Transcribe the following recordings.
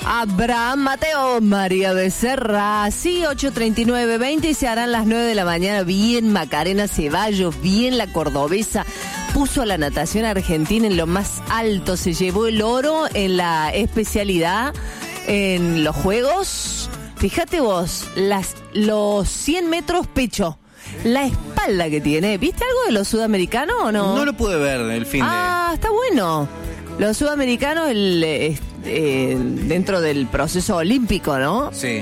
Abraham Mateo, María Becerra, sí, 8:39:20 y se harán las 9 de la mañana. Bien Macarena Ceballos, bien la cordobesa, puso a la natación argentina en lo más alto, se llevó el oro en la especialidad en los Juegos. Fíjate vos, los 100 metros pecho, la espalda que tiene. ¿Viste algo de los sudamericanos o no? No lo pude ver el fin de... Ah, está bueno. Los sudamericanos dentro del proceso olímpico, ¿no? Sí.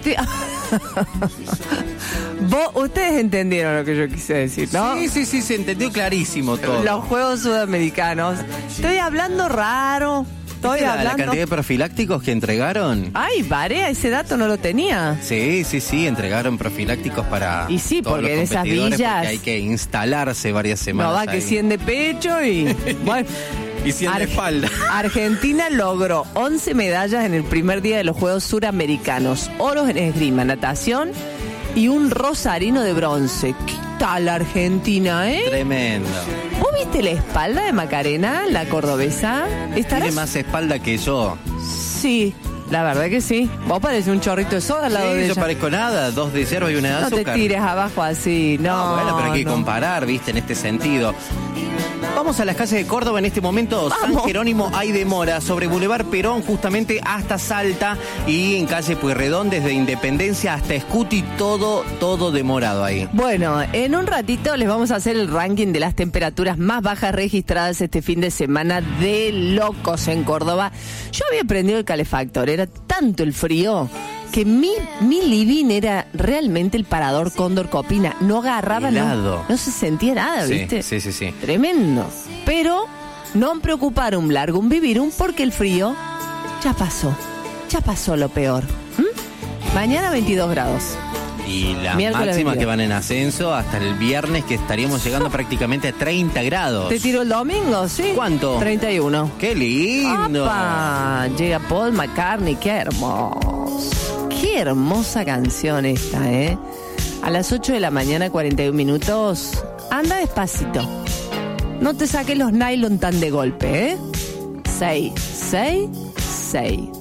Ustedes entendieron lo que yo quise decir, ¿no? Sí, se entendió clarísimo todo. Los Juegos Sudamericanos. Estoy hablando raro. ¿La cantidad de profilácticos que entregaron? Ay, Varea, ese dato no lo tenía. Sí, entregaron profilácticos para y sí, todos porque los en esas competidores, villas porque hay que instalarse varias semanas. No va que 100 de pecho y... Bueno, y 100 de espalda. Argentina logró 11 medallas en el primer día de los Juegos Suramericanos. Oros en esgrima, natación y un rosarino de bronce. ¿Qué tal Argentina, Tremendo. ¿Vos viste la espalda de Macarena, la cordobesa? Tiene más espalda que yo. Sí, la verdad que sí. Vos pareces un chorrito de soda al lado de ella. Yo parezco nada, 2 de yerba y una de azúcar. No te tires abajo así, no. Bueno, pero hay que comparar, viste, en este sentido. Vamos a las calles de Córdoba en este momento. Vamos. San Jerónimo hay demora sobre Boulevard Perón justamente hasta Salta y en calle Pueyrredón desde Independencia hasta Escuti, todo demorado ahí. Bueno, en un ratito les vamos a hacer el ranking de las temperaturas más bajas registradas este fin de semana de locos en Córdoba. Yo había prendido el calefactor, era tanto el frío que mi living era realmente el parador Cóndor Copina. No agarraba, no se sentía nada, ¿viste? Sí. Tremendo. Pero no preocuparon largum vivirum porque el frío ya pasó lo peor. Mañana 22 grados. Y las Miércoles máximas 22. que van en ascenso hasta el viernes, que estaríamos llegando prácticamente a 30 grados. ¿Te tiro el domingo? Sí. ¿Cuánto? 31. ¡Qué lindo! ¡Opa! Llega Paul McCartney, qué hermoso. Qué hermosa canción esta, ¿eh? A las 8 de la mañana, 41 minutos. Anda despacito. No te saques los nylon tan de golpe, ¿eh? 6, 6, 6.